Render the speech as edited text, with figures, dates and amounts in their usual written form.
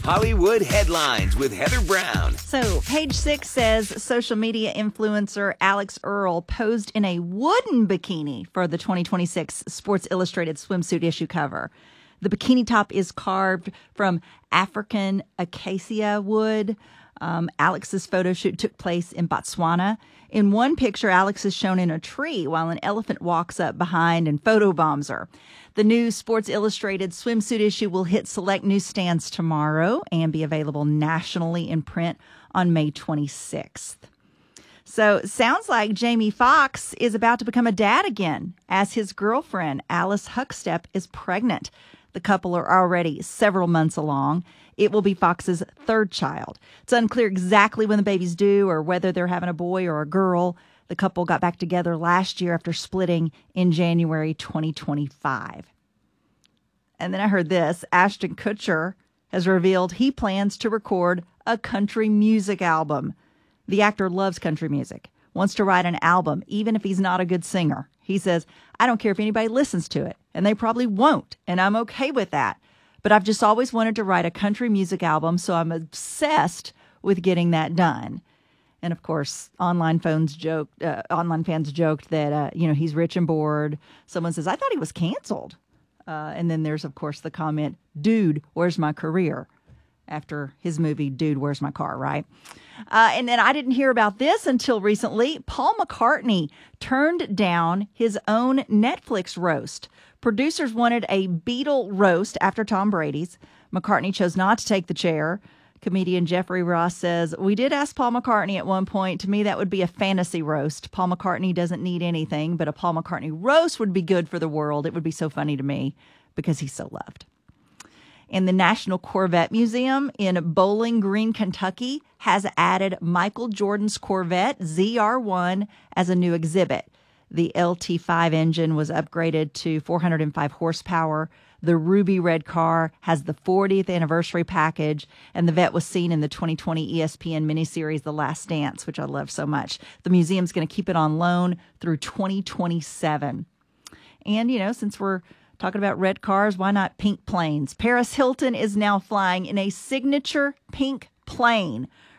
Hollywood Headlines with Heather Brown. So, Page Six says social media influencer Alex Earle posed in a wooden bikini for the 2026 Sports Illustrated swimsuit issue cover. The bikini top is carved from African acacia wood. Alex's photo shoot took place in Botswana. In one picture, Alex is shown in a tree while an elephant walks up behind and photobombs her. The new Sports Illustrated swimsuit issue will hit select newsstands tomorrow and be available nationally in print on May 26th. So, sounds like Jamie Foxx is about to become a dad again, as his girlfriend, Alice Huckstep, is pregnant. The couple are already several months along. It will be Fox's third child. It's unclear exactly when the baby's due or whether they're having a boy or a girl. The couple got back together last year after splitting in January 2025. And then I heard this. Ashton Kutcher has revealed he plans to record a country music album. The actor loves country music, wants to write an album, even if he's not a good singer. He says, I don't care if anybody listens to it, and they probably won't, and I'm okay with that. But I've just always wanted to write a country music album, so I'm obsessed with getting that done. And of course, online fans joked that he's rich and bored. Someone says, I thought he was canceled. And then there's, of course, the comment, dude, where's my career? After his movie, Dude, Where's My Car, right? And then I didn't hear about this until recently. Paul McCartney turned down his own Netflix roast. Producers wanted a Beatle roast after Tom Brady's. McCartney chose not to take the chair. Comedian Jeffrey Ross says, we did ask Paul McCartney at one point. To me, that would be a fantasy roast. Paul McCartney doesn't need anything, but a Paul McCartney roast would be good for the world. It would be so funny to me because he's so loved. And the National Corvette Museum in Bowling Green, Kentucky, has added Michael Jordan's Corvette ZR1 as a new exhibit. The LT5 engine was upgraded to 405 horsepower. The ruby red car has the 40th anniversary package, and the Vet was seen in the 2020 ESPN miniseries The Last Dance, which I love so much. The museum's going to keep it on loan through 2027. And, since we're talking about red cars, why not pink planes? Paris Hilton is now flying in a signature pink plane